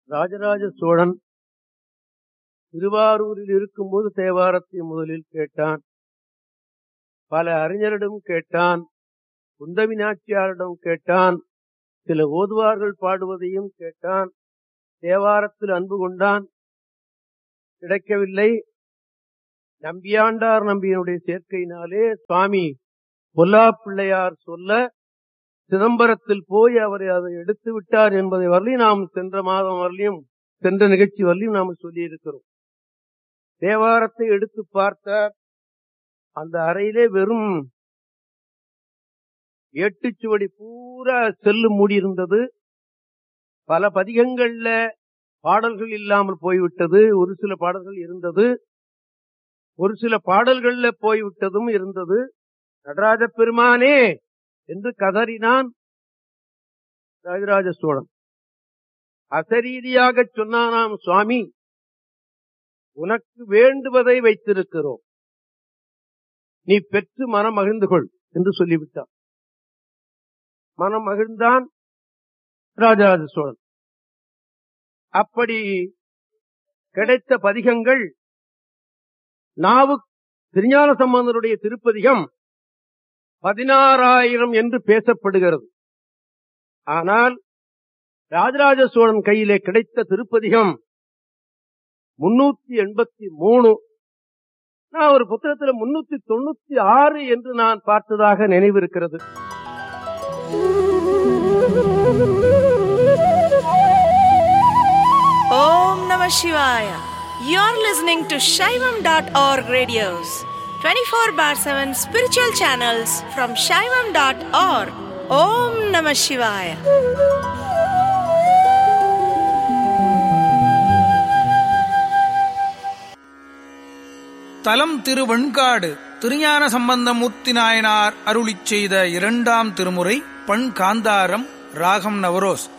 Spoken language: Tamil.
ராஜராஜ சோழன் திருவாரூரில் இருக்கும்போது தேவாரத்தை முதலில் கேட்டான். பல அறிஞரிடம் கேட்டான், குந்தவி நாச்சியாரிடம் கேட்டான், சில ஓதுவார்கள் பாடுவதையும் கேட்டான். தேவாரத்தில் அன்பு கொண்டான், கிடைக்கவில்லை. நம்பியாண்டார் நம்பியினுடைய சேர்க்கையினாலே சுவாமி பொல்லாப்பிள்ளையார் சொல்ல சிதம்பரத்தில் போய் அவரை அதை எடுத்து விட்டார் என்பதை வரலையும் நாம் சென்ற மாதம் வரலையும் சென்ற நிகழ்ச்சி வரலையும் நாம் சொல்லி இருக்கிறோம். தேவாரத்தை எடுத்து பார்த்தார். அந்த அறையிலே வெறும் 8 சுவடி பூரா செல்லு மூடியிருந்தது. பல பதிகங்கள்ல பாடல்கள் இல்லாமல் போய்விட்டது. ஒரு சில பாடல்கள் இருந்தது, ஒரு சில பாடல்கள்ல போய்விட்டதும் இருந்தது. நடராஜ பெருமானே என்று கதறினான் ராஜராஜ சோழன். அசரீதியாக சொன்னானாம், சுவாமி உனக்கு வேண்டுவதை வைத்திருக்கிறோம், நீ பெற்று மனம் மகிழ்ந்து கொள் என்று சொல்லிவிட்டான். மனம் மகிழ்ந்தான் ராஜராஜ சோழன். அப்படி கிடைத்த பதிகங்கள் திருஞான சம்பந்தருடைய திருப்பதிகம் 16,000 என்று பேசப்படுகிறது. ஆனால் ராஜராஜ சோழன் கையிலே கிடைத்த திருப்பதிகம் 383. நான் ஒரு புத்தகத்தில் 396 என்று நான் பார்த்ததாக நினைவிருக்கிறது. Om Namah Shivaya. You're listening to Shaivam.org radios, 24/7 spiritual channels from Shaivam.org. Om Namah Shivaya. தலம் திருவெண்காடு திருஞான சம்பந்தமூர்த்தி நாயனார் அருளிச் செய்த 2ஆம் திருமுறை பண் காந்தாரம், ராகம் நவரோஸ்.